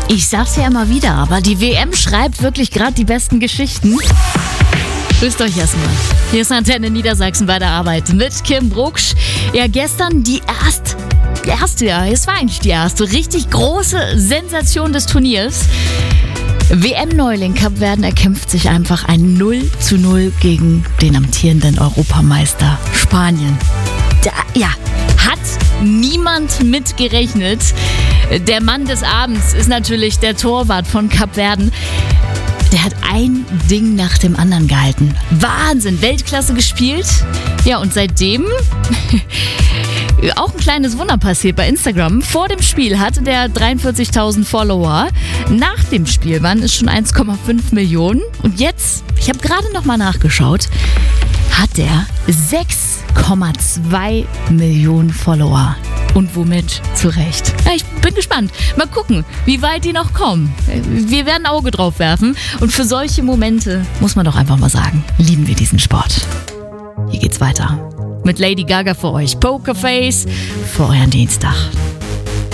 Ich sag's ja immer wieder, aber die WM schreibt wirklich gerade die besten Geschichten. Grüßt euch erstmal. Hier ist Antenne Niedersachsen bei der Arbeit mit Kim Brucksch. Ja, gestern es war eigentlich die erste richtig große Sensation des Turniers. WM-Neuling Kapverden erkämpft sich einfach ein 0:0 gegen den amtierenden Europameister Spanien. Hat niemand mit gerechnet. Der Mann des Abends ist natürlich der Torwart von Kapverden. Der hat ein Ding nach dem anderen gehalten. Wahnsinn, Weltklasse gespielt. Ja, und seitdem auch ein kleines Wunder passiert bei Instagram. Vor dem Spiel hatte der 43.000 Follower. Nach dem Spiel waren es schon 1,5 Millionen. Und jetzt, ich habe gerade noch mal nachgeschaut, hat er 6,2 Millionen Follower. Und womit? Zu Recht. Ja, ich bin gespannt. Mal gucken, wie weit die noch kommen. Wir werden ein Auge drauf werfen. Und für solche Momente, muss man doch einfach mal sagen, lieben wir diesen Sport. Hier geht's weiter. Mit Lady Gaga für euch. Pokerface für euren Dienstag.